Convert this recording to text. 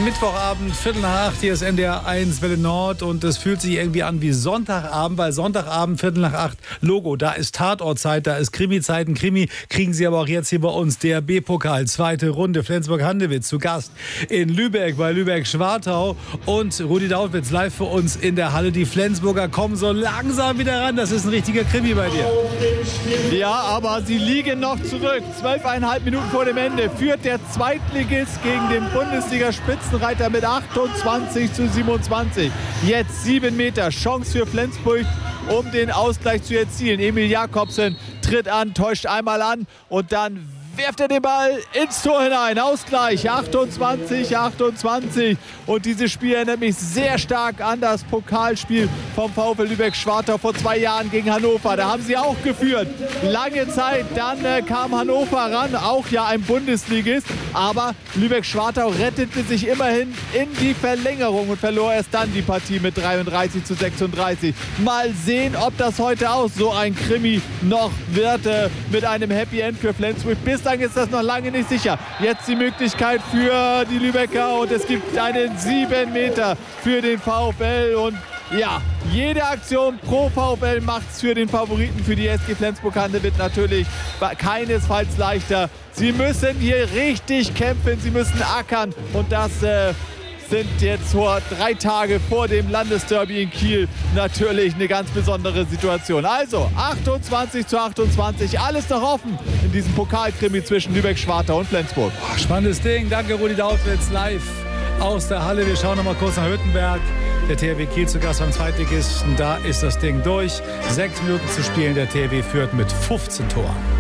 Mittwochabend, 7:45, hier ist NDR 1 Welle Nord und es fühlt sich irgendwie an wie Sonntagabend, weil Sonntagabend, 7:45, Logo, da ist Tatortzeit, da ist Krimi-Zeit. Ein Krimi kriegen Sie aber auch jetzt hier bei uns. DRB-Pokal, zweite Runde, Flensburg-Handewitt zu Gast in Lübeck bei Lübeck-Schwartau und Rudi Dautwitz live für uns in der Halle. Die Flensburger kommen so langsam wieder ran, das ist ein richtiger Krimi bei dir. Ja, aber sie liegen noch zurück. 12,5 Minuten vor dem Ende führt der Zweitligist gegen den Bundesliga-Spitzenreiter mit 28:27. Jetzt 7 Meter Chance für Flensburg, um den Ausgleich zu erzielen. Emil Jakobsen tritt an, täuscht einmal an und dann werft er den Ball ins Tor hinein. Ausgleich 28:28. Und dieses Spiel erinnert mich sehr stark an das Pokalspiel vom VfL Lübeck-Schwartau vor 2 Jahren gegen Hannover. Da haben sie auch geführt. Lange Zeit. Dann kam Hannover ran. Auch ja ein Bundesligist. Aber Lübeck-Schwartau rettete sich immerhin in die Verlängerung und verlor erst dann die Partie mit 33:36. Mal sehen, ob das heute auch so ein Krimi noch wird mit einem Happy End für Flensburg. Bislang ist das noch lange nicht sicher. Jetzt die Möglichkeit für die Lübecker und es gibt einen 7 Meter für den VfL und ja, jede Aktion pro VfL macht es für den Favoriten, für die SG Flensburg-Handewitt natürlich keinesfalls leichter. Sie müssen hier richtig kämpfen, sie müssen ackern und das sind jetzt vor 3 Tage vor dem Landesderby in Kiel natürlich eine ganz besondere Situation. Also 28:28, alles noch offen in diesem Pokalkrimi zwischen Lübeck-Schwartau und Flensburg. Spannendes Ding, danke Rudi Dautwitz live aus der Halle. Wir schauen noch mal kurz nach Hüttenberg. Der THW Kiel zu Gast beim Zweitligisten, da ist das Ding durch. 6 Minuten zu spielen, der THW führt mit 15 Toren.